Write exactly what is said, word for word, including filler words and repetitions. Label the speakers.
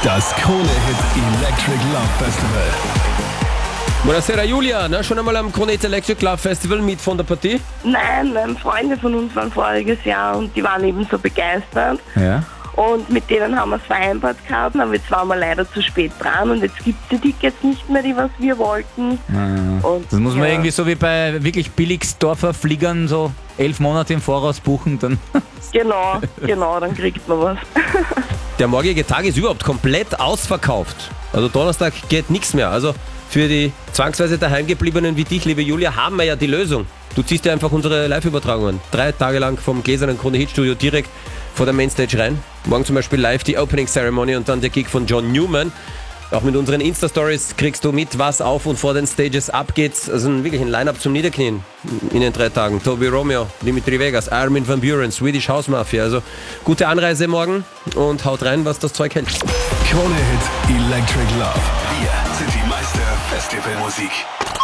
Speaker 1: Das Krone-Hit Electric Love Festival.
Speaker 2: Buonasera Julia, na, schon einmal am Krone-Hit Electric Love Festival mit von der Partie?
Speaker 3: Nein, nein, Freunde von uns waren voriges Jahr und die waren eben so begeistert.
Speaker 4: Ja.
Speaker 3: Und mit denen haben wir es vereinbart gehabt, aber jetzt waren wir leider zu spät dran und jetzt gibt es die Tickets nicht mehr, die was wir wollten.
Speaker 4: Ah,
Speaker 3: Und,
Speaker 4: das muss man
Speaker 3: ja.
Speaker 4: irgendwie so wie bei wirklich Billigsdorfer Fliegern so elf Monate im Voraus buchen, dann.
Speaker 3: Genau, genau, dann kriegt man was.
Speaker 2: Der morgige Tag ist überhaupt komplett ausverkauft. Also Donnerstag geht nichts mehr. Also für die zwangsweise daheimgebliebenen wie dich, liebe Julia, haben wir ja die Lösung. Du ziehst dir einfach unsere Live-Übertragungen drei Tage lang vom gläsernen Krone-Hit-Studio direkt vor der Mainstage rein. Morgen zum Beispiel live die Opening Ceremony und dann der Gig von John Newman. Auch mit unseren Insta-Stories kriegst du mit, was auf und vor den Stages abgeht. Also ein, wirklich ein Line-Up zum Niederknien in den drei Tagen. Toby Romeo, Dimitri Vegas, Armin van Buuren, Swedish House Mafia. Also gute Anreise morgen und haut rein, was das Zeug hält.
Speaker 1: Krone-Hit Electric Love. Wir sind die Meister Festivalmusik.